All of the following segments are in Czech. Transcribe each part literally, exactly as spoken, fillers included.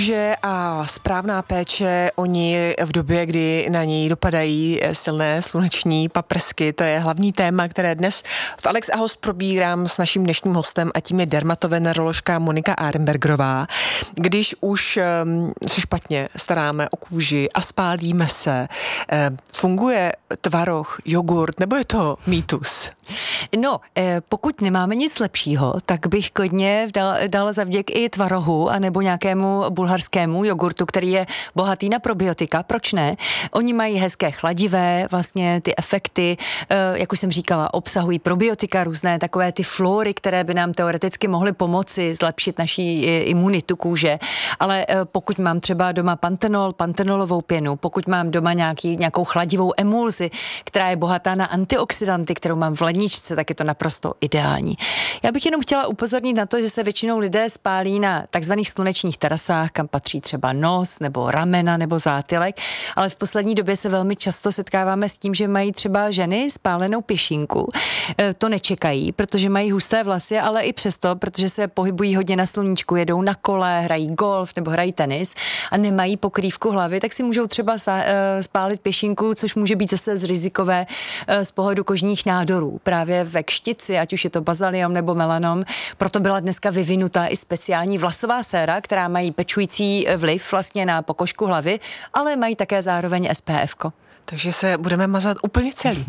Kůže a správná péče o ní v době, kdy na ní dopadají silné sluneční paprsky, to je hlavní téma, které dnes v Alex a host probírám s naším dnešním hostem a tím je dermatoveneroložka Monika Arenbergerová. Když už um, se špatně staráme o kůži a spálíme se, um, funguje tvaroh, jogurt, nebo je to mýtus? No, pokud nemáme nic lepšího, tak bych klidně dal, dal zavděk i tvarohu anebo nějakému bulharskému jogurtu, který je bohatý na probiotika. Proč ne? Oni mají hezké chladivé, vlastně ty efekty, jak už jsem říkala, obsahují probiotika, různé takové ty flory, které by nám teoreticky mohly pomoci zlepšit naší imunitu kůže. Ale pokud mám třeba doma pantenol, pantenolovou pěnu, pokud mám doma nějaký, nějakou chladivou emulzi, která je bohatá na antioxidanty, kterou mám v ledničce, tak je to naprosto ideální. Já bych jenom chtěla upozornit na to, že se většinou lidé spálí na takzvaných slunečních terasách, kam patří třeba nos nebo ramena nebo zátylek, ale v poslední době se velmi často setkáváme s tím, že mají třeba ženy spálenou pěšinku. E, to nečekají, protože mají husté vlasy, ale i přesto, protože se pohybují hodně na sluníčku, jedou na kole, hrají golf nebo hrají tenis a nemají pokrývku hlavy, tak si můžou třeba spálit pěšinku, což může být zase z rizikové z pohledu kožních nádorů. Právě ve kštici, ať už je to bazaliom nebo melanom. Proto byla dneska vyvinutá i speciální vlasová séra, která mají pečující vliv vlastně na pokožku hlavy, ale mají také zároveň S P F ko. Takže se budeme mazat úplně celý.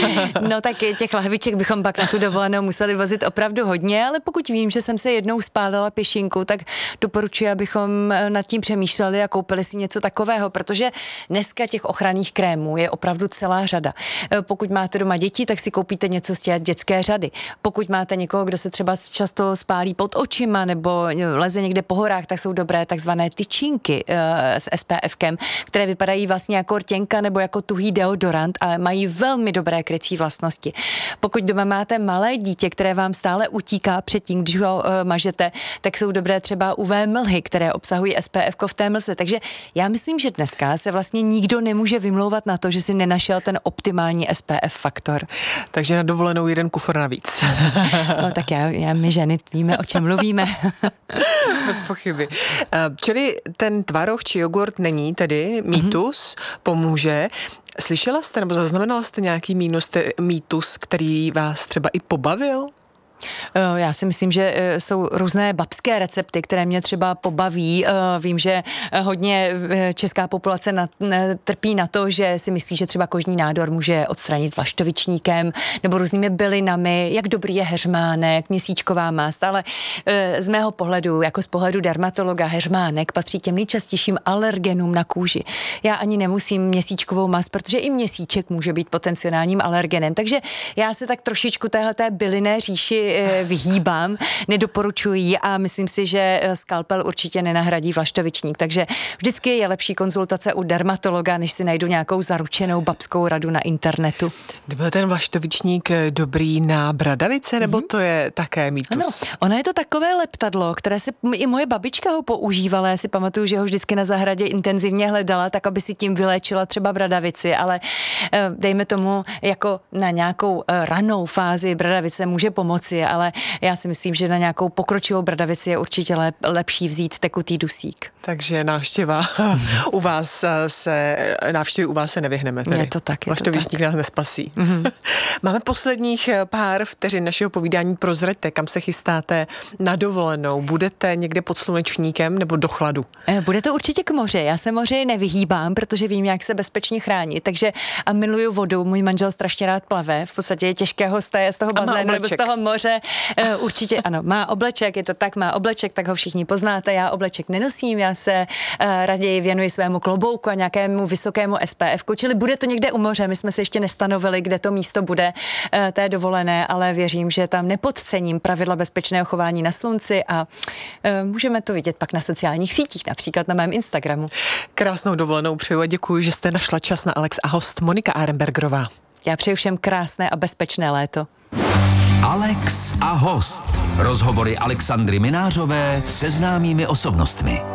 No tak těch lahviček bychom pak na tu dovolenou museli vozit opravdu hodně, ale pokud vím, že jsem se jednou spálila pěšinku, tak doporučuji, abychom nad tím přemýšleli a koupili si něco takového, protože dneska těch ochranných krémů je opravdu celá řada. Pokud máte doma děti, tak si koupíte něco z těch dětské řady. Pokud máte někoho, kdo se třeba často spálí pod očima nebo leze někde po horách, tak jsou dobré takzvané tyčinky s S P F kem, které vypadají vlastně jako rtěnka nebo jako tuhý deodorant a mají velmi dobré krycí vlastnosti. Pokud doma máte malé dítě, které vám stále utíká před tím, když ho uh, mažete, tak jsou dobré třeba U V mlhy, které obsahují S P F ko v té mlze. Takže já myslím, že dneska se vlastně nikdo nemůže vymlouvat na to, že si nenašel ten optimální S P F faktor. Takže na dovolenou jeden kufr navíc. No tak já, já my ženy víme, o čem mluvíme. Bez pochyby. Čili ten tvaroh či jogurt není tedy mýtus, mm-hmm. pomůže. Slyšela jste nebo zaznamenala jste nějaký mýtus, mýtus, který vás třeba i pobavil? Já si myslím, že jsou různé babské recepty, které mě třeba pobaví. Vím, že hodně česká populace na, trpí na to, že si myslí, že třeba kožní nádor může odstranit vlaštovičníkem nebo různými bylinami, jak dobrý je heřmánek, měsíčková mast, ale z mého pohledu, jako z pohledu dermatologa, heřmánek patří těm nejčastějším alergenům na kůži. Já ani nemusím měsíčkovou mast, protože i měsíček může být potenciálním alergenem, takže já se tak trošičku téhleté bylinné říši vyhýbám, nedoporučuji a myslím si, že skalpel určitě nenahradí vlaštovičník, takže vždycky je lepší konzultace u dermatologa, než si najdu nějakou zaručenou babskou radu na internetu. Byl ten vlaštovičník dobrý na bradavice, nebo mm-hmm. to je také mýtus? Ano, ono je to takové leptadlo, které si i moje babička ho používala, já si pamatuju, že ho vždycky na zahradě intenzivně hledala, tak aby si tím vyléčila třeba bradavici, ale dejme tomu jako na nějakou ranou fázi bradavice může pomoci, ale já si myslím, že na nějakou pokročilou bradavici je určitě lep, lepší vzít tekutý dusík. Takže návštěva u vás se, návštěvy u vás se nevyhneme. Tedy. Je to tak. Vlaštovičník nás nespasí. Mm-hmm. Máme posledních pár vteřin našeho povídání. Prozraďte, kam se chystáte na dovolenou. Budete někde pod slunečníkem nebo do chladu? Bude to určitě k moři. Já se moři nevyhýbám, protože vím, jak se bezpečně chránit. Takže a miluju vodu. Můj manžel strašně rád plave. V podstatě je těžké ho staje z toho bazénu nebo z toho moře. Určitě ano, má obleček, je to tak, má obleček, tak ho všichni poznáte. Já obleček nenosím, já se uh, raději věnuji svému klobouku a nějakému vysokému S P F ku, čili bude to někde u moře. My jsme si ještě nestanovili, kde to místo bude uh, té dovolené, ale věřím, že tam nepodcením pravidla bezpečného chování na slunci a uh, můžeme to vidět pak na sociálních sítích, například na mém Instagramu. Krásnou dovolenou přeju a děkuji, že jste našla čas na Alex a host Monika Arenbergerová. Já přeju všem krásné a bezpečné léto. Alex a host. Rozhovory Alexandry Minářové se známými osobnostmi.